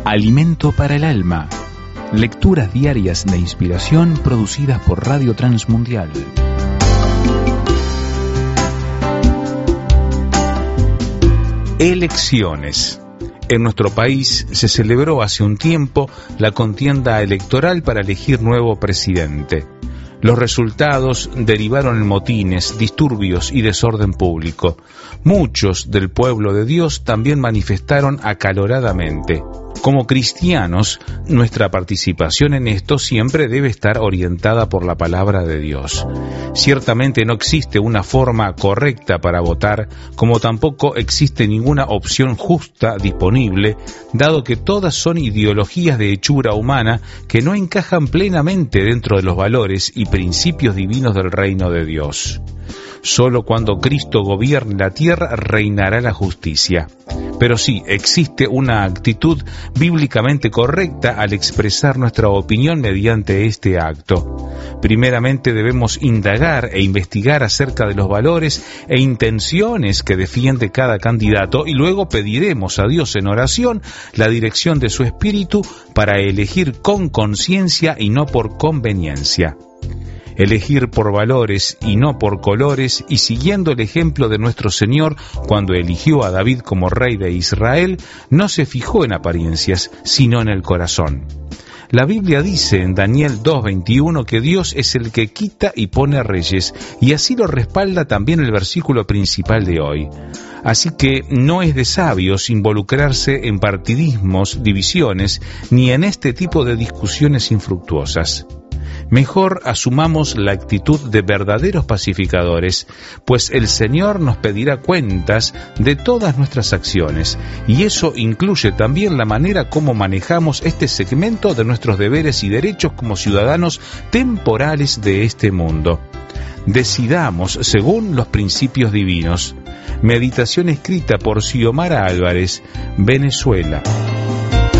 Alimento para el alma. Lecturas diarias de inspiración producidas por Radio Transmundial. Elecciones. En nuestro país se celebró hace un tiempo la contienda electoral para elegir nuevo presidente. Los resultados derivaron en motines, disturbios y desorden público. Muchos del pueblo de Dios también manifestaron acaloradamente. Como cristianos, nuestra participación en esto siempre debe estar orientada por la palabra de Dios. Ciertamente no existe una forma correcta para votar, como tampoco existe ninguna opción justa disponible, dado que todas son ideologías de hechura humana que no encajan plenamente dentro de los valores y principios divinos del reino de Dios. Solo cuando Cristo gobierne la tierra reinará la justicia. Pero sí, existe una actitud bíblicamente correcta al expresar nuestra opinión mediante este acto. Primeramente debemos indagar e investigar acerca de los valores e intenciones que defiende cada candidato y luego pediremos a Dios en oración la dirección de su espíritu para elegir con conciencia y no por conveniencia. Elegir por valores y no por colores, y siguiendo el ejemplo de nuestro Señor cuando eligió a David como rey de Israel, no se fijó en apariencias, sino en el corazón. La Biblia dice en Daniel 2:21 que Dios es el que quita y pone reyes, y así lo respalda también el versículo principal de hoy. Así que no es de sabios involucrarse en partidismos, divisiones, ni en este tipo de discusiones infructuosas. Mejor asumamos la actitud de verdaderos pacificadores, pues el Señor nos pedirá cuentas de todas nuestras acciones, y eso incluye también la manera como manejamos este segmento de nuestros deberes y derechos como ciudadanos temporales de este mundo. Decidamos según los principios divinos. Meditación escrita por Xiomara Álvarez, Venezuela.